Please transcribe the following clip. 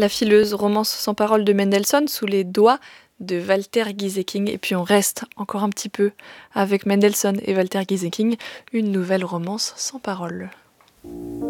La fileuse, romance sans parole de Mendelssohn sous les doigts de Walter Gieseking. Et puis on reste encore un petit peu avec Mendelssohn et Walter Gieseking, une nouvelle romance sans parole.